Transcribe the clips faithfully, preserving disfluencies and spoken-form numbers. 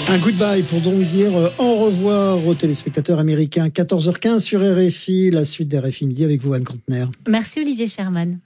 Un goodbye pour donc dire au revoir aux téléspectateurs américains. quatorze heures quinze sur R F I, la suite d'R F I Midi avec vous, Anne Contener. Merci Olivier Sherman.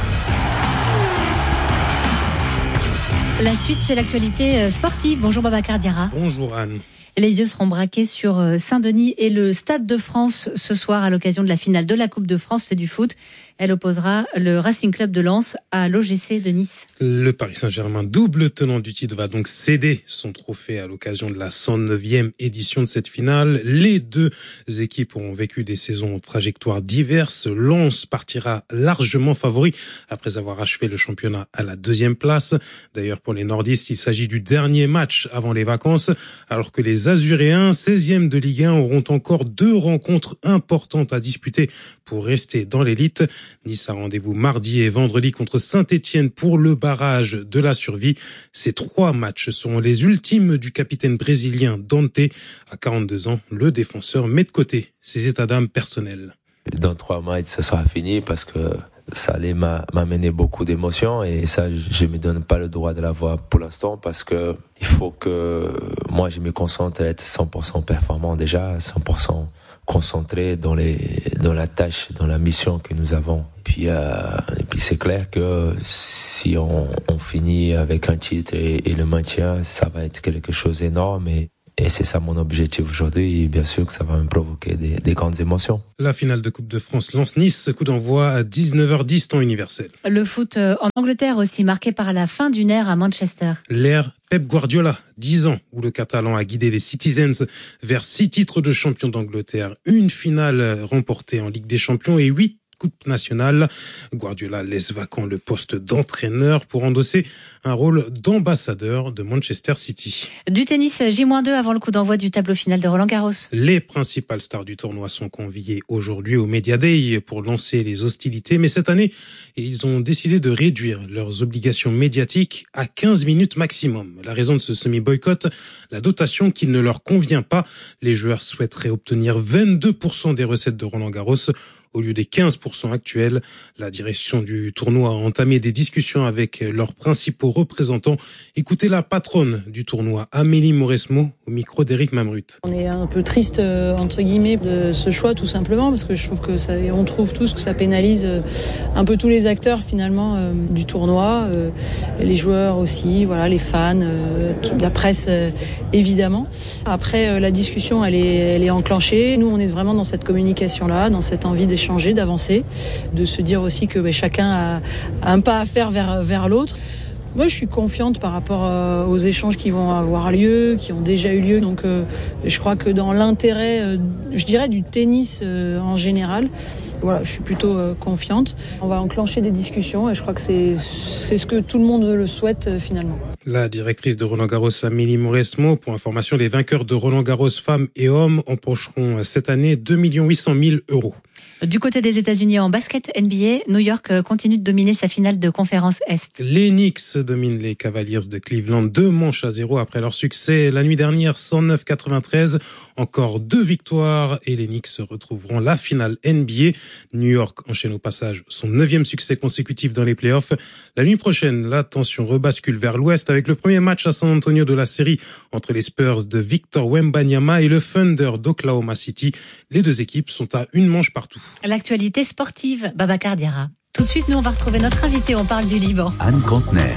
La suite, c'est l'actualité sportive. Bonjour Babacar Diarra. Bonjour Anne. Les yeux seront braqués sur Saint-Denis et le Stade de France ce soir à l'occasion de la finale de la Coupe de France, c'est du foot. Elle opposera le Racing Club de Lens à l'O G C de Nice. Le Paris Saint-Germain, double tenant du titre, va donc céder son trophée à l'occasion de la cent neuvième édition de cette finale. Les deux équipes ont vécu des saisons aux trajectoires diverses. Lens partira largement favori après avoir achevé le championnat à la deuxième place. D'ailleurs, pour les nordistes, il s'agit du dernier match avant les vacances, alors que les Azuréens, seizième de Ligue un, auront encore deux rencontres importantes à disputer pour rester dans l'élite. Nice a rendez-vous mardi et vendredi contre Saint-Étienne pour le barrage de la survie. Ces trois matchs seront les ultimes du capitaine brésilien Dante. À quarante-deux ans, le défenseur met de côté ses états d'âme personnels. Dans trois matchs, ça sera fini parce que ça allait m'amener beaucoup d'émotions et ça, je me donne pas le droit de l'avoir pour l'instant parce que il faut que moi, je me concentre à être cent pour cent performant déjà, cent pour cent concentré dans les, dans la tâche, dans la mission que nous avons. Puis, euh, et puis c'est clair que si on, on finit avec un titre et, et le maintien, ça va être quelque chose d'énorme et Et c'est ça mon objectif aujourd'hui et bien sûr que ça va me provoquer des, des grandes émotions. La finale de Coupe de France Lens-Nice, coup d'envoi à dix-neuf heures dix temps universel. Le foot en Angleterre aussi marqué par la fin d'une ère à Manchester. L'ère Pep Guardiola, dix ans où le Catalan a guidé les Citizens vers six titres de champion d'Angleterre, une finale remportée en Ligue des Champions et huit Coupe nationale. Guardiola laisse vacant le poste d'entraîneur pour endosser un rôle d'ambassadeur de Manchester City. Du tennis J deux avant le coup d'envoi du tableau final de Roland-Garros. Les principales stars du tournoi sont conviées aujourd'hui au Media Day pour lancer les hostilités, mais cette année, ils ont décidé de réduire leurs obligations médiatiques à quinze minutes maximum. La raison de ce semi-boycott, la dotation qui ne leur convient pas. Les joueurs souhaiteraient obtenir vingt-deux pour cent des recettes de Roland-Garros au lieu des quinze pour cent actuels. La direction du tournoi a entamé des discussions avec leurs principaux représentants. Écoutez la patronne du tournoi, Amélie Mauresmo, au micro d'Éric Mamrut. On est un peu triste, euh, entre guillemets, de ce choix, tout simplement, parce que je trouve que ça, on trouve tous que ça pénalise euh, un peu tous les acteurs, finalement, euh, du tournoi, euh, les joueurs aussi, voilà, les fans, euh, toute la presse, euh, évidemment. Après, euh, la discussion, elle est, elle est enclenchée. Nous, on est vraiment dans cette communication-là, dans cette envie d'échanger. Changer, d'avancer, de se dire aussi que ben, chacun a, a un pas à faire vers, vers l'autre. Moi, je suis confiante par rapport euh, aux échanges qui vont avoir lieu, qui ont déjà eu lieu. Donc, euh, je crois que dans l'intérêt, euh, je dirais, du tennis euh, en général, voilà, je suis plutôt euh, confiante. On va enclencher des discussions et je crois que c'est, c'est ce que tout le monde le souhaite euh, finalement. La directrice de Roland-Garros, Amélie Mauresmo, pour information, les vainqueurs de Roland-Garros femmes et hommes empocheront cette année deux millions huit cent mille euros. Du côté des États-Unis en basket N B A, New York continue de dominer sa finale de conférence Est. Les Knicks dominent les Cavaliers de Cleveland, deux manches à zéro après leur succès la nuit dernière, cent neuf quatre-vingt-treize. Encore deux victoires et les Knicks retrouveront la finale N B A. New York enchaîne au passage son neuvième succès consécutif dans les playoffs. La nuit prochaine, la tension rebascule vers l'ouest avec le premier match à San Antonio de la série entre les Spurs de Victor Wembanyama et le Thunder d'Oklahoma City. Les deux équipes sont à une manche partout. L'actualité sportive, Babacar Diarra. Tout de suite, nous, on va retrouver notre invité. On parle du Liban. Anne Contener.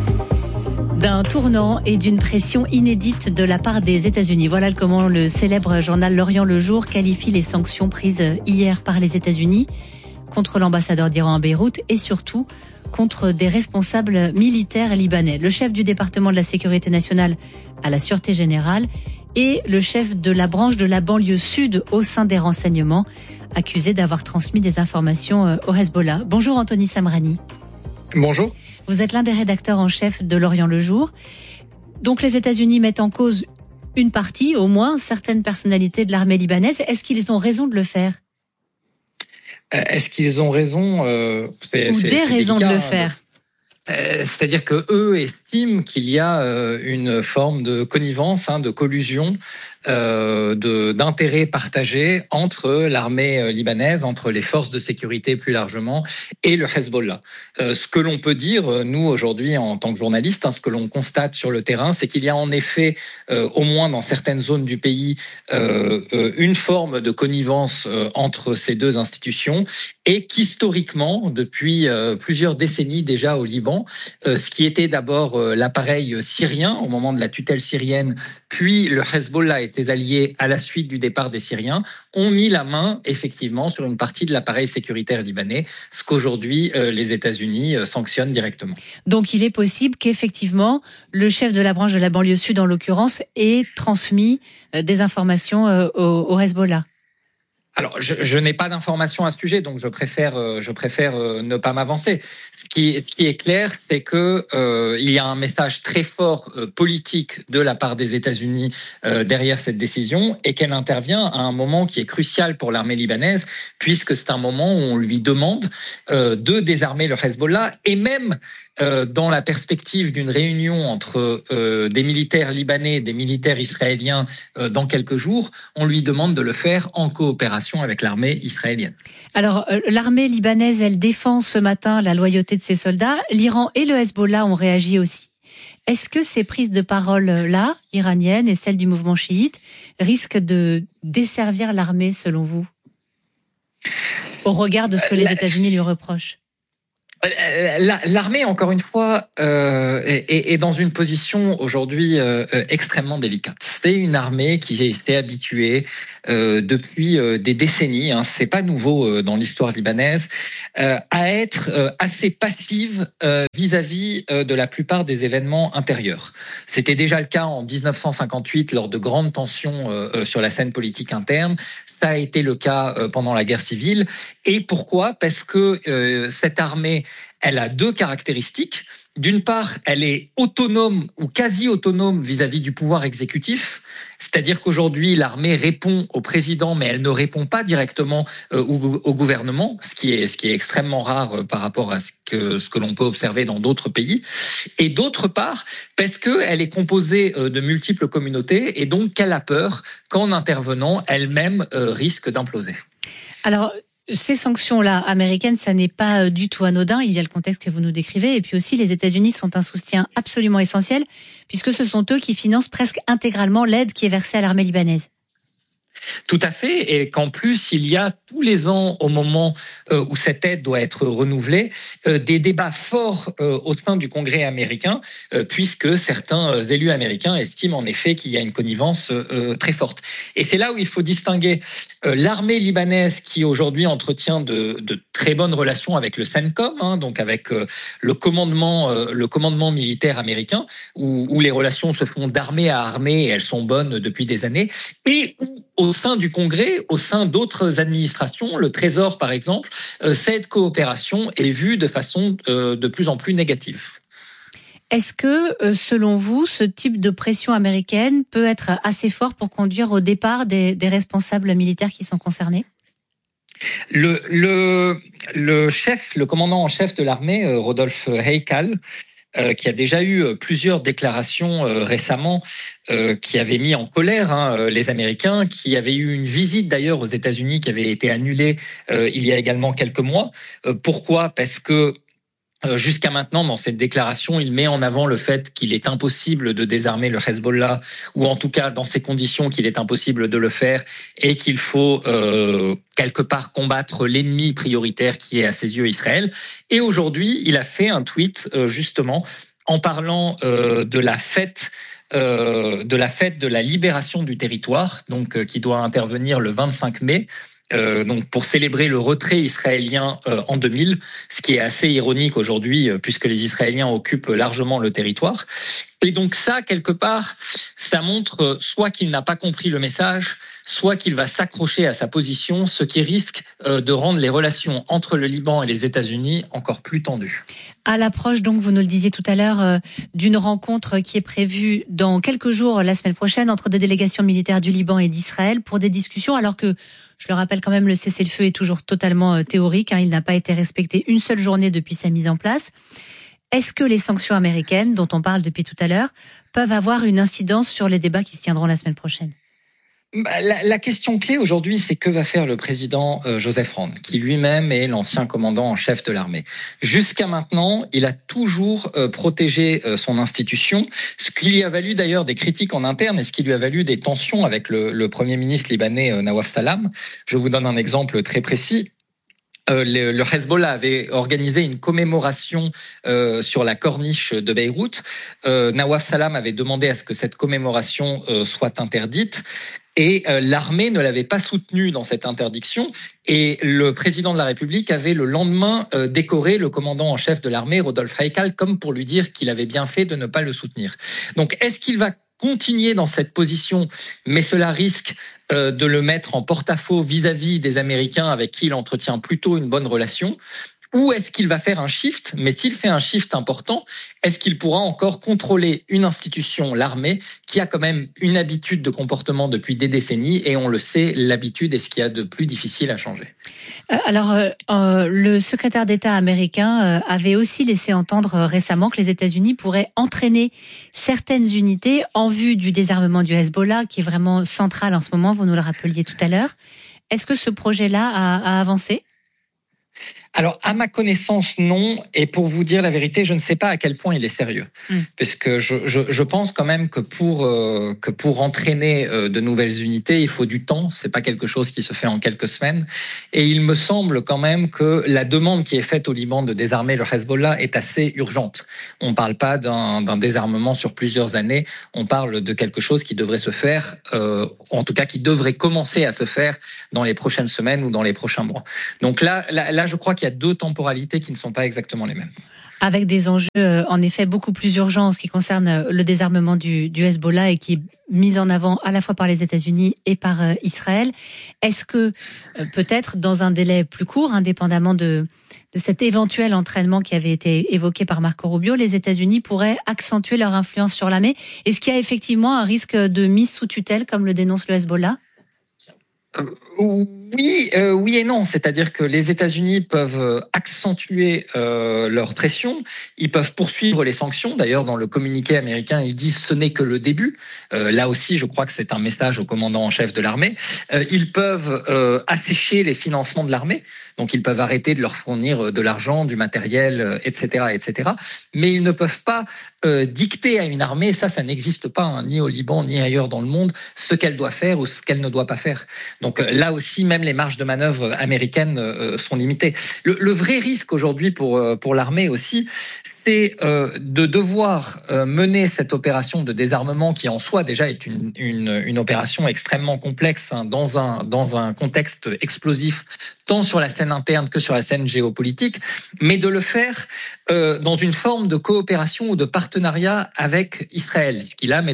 D'un tournant et d'une pression inédite de la part des États-Unis. Voilà comment le célèbre journal L'Orient le Jour qualifie les sanctions prises hier par les États-Unis contre l'ambassadeur d'Iran à Beyrouth et surtout contre des responsables militaires libanais. Le chef du département de la sécurité nationale à la Sûreté générale et le chef de la branche de la banlieue sud au sein des renseignements, accusé d'avoir transmis des informations au Hezbollah. Bonjour Anthony Samrani. Bonjour. Vous êtes l'un des rédacteurs en chef de L'Orient le Jour. Donc les États-Unis mettent en cause une partie, au moins, certaines personnalités de l'armée libanaise. Est-ce qu'ils ont raison de le faire ? Est-ce qu'ils ont raison euh, c'est, Ou c'est, des c'est raisons délicat, de le faire ? Euh, c'est-à-dire que eux estiment qu'il y a euh, une forme de connivence, hein, de collusion, euh, de, d'intérêts partagés entre l'armée libanaise, entre les forces de sécurité plus largement, et le Hezbollah. Euh, ce que l'on peut dire, nous aujourd'hui en tant que journalistes, hein, ce que l'on constate sur le terrain, c'est qu'il y a en effet, euh, au moins dans certaines zones du pays, euh, euh, une forme de connivence euh, entre ces deux institutions, et qu'historiquement, depuis euh, plusieurs décennies déjà au Liban, euh, ce qui était d'abord euh, l'appareil syrien au moment de la tutelle syrienne, puis le Hezbollah et ses alliés à la suite du départ des Syriens, ont mis la main effectivement sur une partie de l'appareil sécuritaire libanais, ce qu'aujourd'hui euh, les États-Unis euh, sanctionnent directement. Donc il est possible qu'effectivement le chef de la branche de la banlieue sud en l'occurrence ait transmis euh, des informations euh, au, au Hezbollah. Alors, je, je n'ai pas d'informations à ce sujet, donc je préfère, euh, je préfère euh, ne pas m'avancer. Ce qui, ce qui est clair, c'est que euh, il y a un message très fort euh, politique de la part des États-Unis euh, derrière cette décision, et qu'elle intervient à un moment qui est crucial pour l'armée libanaise, puisque c'est un moment où on lui demande euh, de désarmer le Hezbollah, et même euh, dans la perspective d'une réunion entre euh, des militaires libanais et des militaires israéliens euh, dans quelques jours, on lui demande de le faire en coopération avec l'armée israélienne. Alors, euh, l'armée libanaise, elle défend ce matin la loyauté de ses soldats. L'Iran et le Hezbollah ont réagi aussi. Est-ce que ces prises de parole-là, iraniennes et celles du mouvement chiite, risquent de desservir l'armée, selon vous, au regard de ce que les États-Unis lui reprochent ? L'armée, encore une fois, euh, est, est dans une position aujourd'hui euh, extrêmement délicate. C'est une armée qui s'est habituée euh, depuis euh, des décennies, hein, c'est pas nouveau euh, dans l'histoire libanaise, euh, à être euh, assez passive euh, vis-à-vis euh, de la plupart des événements intérieurs. C'était déjà le cas en dix-neuf cent cinquante-huit lors de grandes tensions euh, sur la scène politique interne. Ça a été le cas euh, pendant la guerre civile. Et pourquoi ? Parce que euh, cette armée, elle a deux caractéristiques. D'une part, elle est autonome ou quasi autonome vis-à-vis du pouvoir exécutif, c'est-à-dire qu'aujourd'hui, l'armée répond au président, mais elle ne répond pas directement euh, au, au gouvernement, ce qui est, ce qui est extrêmement rare euh, par rapport à ce que, ce que l'on peut observer dans d'autres pays. Et d'autre part, parce qu'elle est composée euh, de multiples communautés, et donc qu'elle a peur qu'en intervenant, elle-même euh, risque d'imploser. Alors, ces sanctions-là américaines, ça n'est pas du tout anodin. Il y a le contexte que vous nous décrivez. Et puis aussi, les États-Unis sont un soutien absolument essentiel, puisque ce sont eux qui financent presque intégralement l'aide qui est versée à l'armée libanaise. Tout à fait, et qu'en plus, il y a tous les ans, au moment euh, où cette aide doit être renouvelée, euh, des débats forts euh, au sein du Congrès américain, euh, puisque certains euh, élus américains estiment en effet qu'il y a une connivence euh, très forte. Et c'est là où il faut distinguer euh, l'armée libanaise qui aujourd'hui entretient de, de très bonnes relations avec le CENTCOM, hein, donc avec euh, le commandement, euh, le commandement militaire américain, où, où les relations se font d'armée à armée et elles sont bonnes depuis des années, et où au sein du Congrès, au sein d'autres administrations, le Trésor par exemple, euh, cette coopération est vue de façon euh, de plus en plus négative. Est-ce que, euh, selon vous, ce type de pression américaine peut être assez fort pour conduire au départ des, des responsables militaires qui sont concernés ? Le, le, le chef, le commandant en chef de l'armée, euh, Rodolphe Heikal, Euh, qui a déjà eu plusieurs déclarations euh, récemment euh, qui avaient mis en colère hein, les Américains, qui avaient eu une visite d'ailleurs aux États-Unis qui avait été annulée euh, il y a également quelques mois. Euh, pourquoi ? Parce que Euh, jusqu'à maintenant, dans cette déclaration, il met en avant le fait qu'il est impossible de désarmer le Hezbollah, ou en tout cas dans ces conditions qu'il est impossible de le faire, et qu'il faut euh, quelque part combattre l'ennemi prioritaire qui est à ses yeux Israël. Et aujourd'hui, il a fait un tweet euh, justement en parlant euh, de la fête euh, de la fête de la libération du territoire, donc euh, qui doit intervenir le vingt-cinq mai. Euh, donc pour célébrer le retrait israélien euh, en deux mille, ce qui est assez ironique aujourd'hui euh, puisque les Israéliens occupent largement le territoire. Et donc ça, quelque part, ça montre euh, soit qu'il n'a pas compris le message, soit qu'il va s'accrocher à sa position, ce qui risque euh, de rendre les relations entre le Liban et les États-Unis encore plus tendues. À l'approche, donc, vous nous le disiez tout à l'heure, euh, d'une rencontre qui est prévue dans quelques jours, la semaine prochaine, entre des délégations militaires du Liban et d'Israël pour des discussions, alors que, je le rappelle quand même, le cessez-le-feu est toujours totalement euh, théorique, hein, il n'a pas été respecté une seule journée depuis sa mise en place. Est-ce que les sanctions américaines, dont on parle depuis tout à l'heure, peuvent avoir une incidence sur les débats qui se tiendront la semaine prochaine ? La, la question clé aujourd'hui, c'est que va faire le président euh, Joseph Rand, qui lui-même est l'ancien commandant en chef de l'armée. Jusqu'à maintenant, il a toujours euh, protégé euh, son institution, ce qui lui a valu d'ailleurs des critiques en interne et ce qui lui a valu des tensions avec le, le premier ministre libanais euh, Nawaf Salam. Je vous donne un exemple très précis. Euh, le, le Hezbollah avait organisé une commémoration euh, sur la corniche de Beyrouth. Euh, Nawaf Salam avait demandé à ce que cette commémoration euh, soit interdite. Et euh, l'armée ne l'avait pas soutenu dans cette interdiction. Et le président de la République avait le lendemain euh, décoré le commandant en chef de l'armée, Rodolphe Haïkal, comme pour lui dire qu'il avait bien fait de ne pas le soutenir. Donc, est-ce qu'il va continuer dans cette position, mais cela risque euh, de le mettre en porte-à-faux vis-à-vis des Américains avec qui il entretient plutôt une bonne relation ? Ou est-ce qu'il va faire un shift ? Mais s'il fait un shift important, est-ce qu'il pourra encore contrôler une institution, l'armée, qui a quand même une habitude de comportement depuis des décennies, et on le sait, l'habitude est ce qu'il y a de plus difficile à changer. Alors, euh, euh, le secrétaire d'État américain euh, avait aussi laissé entendre euh, récemment que les États-Unis pourraient entraîner certaines unités en vue du désarmement du Hezbollah, qui est vraiment central en ce moment, vous nous le rappeliez tout à l'heure. Est-ce que ce projet-là a, a avancé ? Alors, à ma connaissance, non. Et pour vous dire la vérité, je ne sais pas à quel point il est sérieux. Mm. Parce que je, je, je pense quand même que pour, euh, que pour entraîner euh, de nouvelles unités, il faut du temps. C'est pas quelque chose qui se fait en quelques semaines. Et il me semble quand même que la demande qui est faite au Liban de désarmer le Hezbollah est assez urgente. On ne parle pas d'un, d'un désarmement sur plusieurs années. On parle de quelque chose qui devrait se faire, euh, en tout cas qui devrait commencer à se faire dans les prochaines semaines ou dans les prochains mois. Donc là, là, là je crois qu'il y a deux temporalités qui ne sont pas exactement les mêmes. Avec des enjeux, euh, en effet, beaucoup plus urgents en ce qui concerne le désarmement du, du Hezbollah et qui est mis en avant à la fois par les États-Unis et par euh, Israël. Est-ce que, euh, peut-être, dans un délai plus court, indépendamment de, de cet éventuel entraînement qui avait été évoqué par Marco Rubio, les États-Unis pourraient accentuer leur influence sur l'armée ? Est-ce qu'il y a effectivement un risque de mise sous tutelle, comme le dénonce le Hezbollah ? Euh, oui, euh, oui et non. C'est-à-dire que les États-Unis peuvent accentuer euh, leur pression. Ils peuvent poursuivre les sanctions. D'ailleurs, dans le communiqué américain, ils disent ce n'est que le début. Euh, là aussi, je crois que c'est un message au commandant en chef de l'armée. Euh, ils peuvent euh, assécher les financements de l'armée. Donc, ils peuvent arrêter de leur fournir de l'argent, du matériel, et cetera, et cetera. Mais ils ne peuvent pas euh, dicter à une armée, ça, ça n'existe pas, hein, ni au Liban, ni ailleurs dans le monde, ce qu'elle doit faire ou ce qu'elle ne doit pas faire. Donc là aussi, même les marges de manœuvre américaines euh, sont limitées. Le, le vrai risque aujourd'hui pour, euh, pour l'armée aussi, c'est euh, de devoir euh, mener cette opération de désarmement qui en soi déjà est une, une, une opération extrêmement complexe hein, dans, un, dans un contexte explosif, tant sur la scène interne que sur la scène géopolitique, mais de le faire euh, dans une forme de coopération ou de partenariat avec Israël, ce qui là